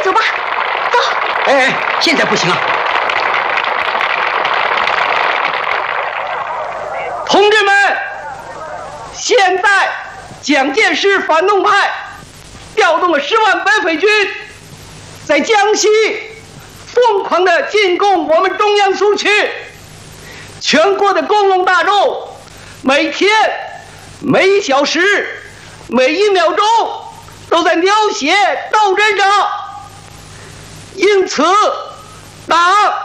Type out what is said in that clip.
走吧，走。 哎，现在不行啊！ 同志们，现在蒋介石反动派调动了10万白匪军，在江西疯狂地进攻我们中央苏区。全国的公共大众每天、每1小时、每1秒钟都在流血斗争着，因此，党